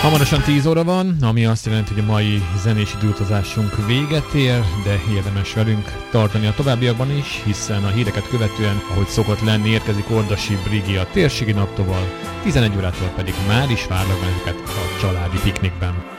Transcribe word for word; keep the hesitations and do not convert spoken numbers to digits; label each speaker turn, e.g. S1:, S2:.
S1: Hamarosan tíz óra van, ami azt jelenti, hogy a mai zenés időutazásunk véget ér, de érdemes velünk tartani a továbbiakban is, hiszen a híreket követően, ahogy szokott lenni, érkezik Ordasi Brigi a térségi naptoval, tizenegy órától pedig már is várnak bennünket a családi piknikben.